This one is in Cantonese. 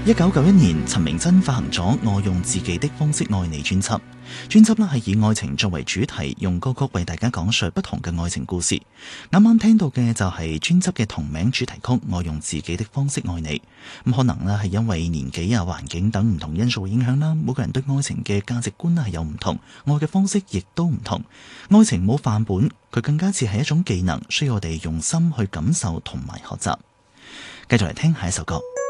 1991年，陳明真發行咗《我用自己的方式愛你》專輯。專輯呢係以愛情作為主題，用歌曲為大家講述不同嘅愛情故事。啱啱聽到嘅就係專輯嘅同名主題曲《我用自己的方式愛你》。咁可能呢係因為年紀啊、環境等唔同因素影響啦，每個人對愛情嘅價值觀係有唔同，愛嘅方式亦都唔同。愛情冇範本，佢更加似係一種技能，需要我哋用心去感受同埋學習。繼續嚟聽下一首歌。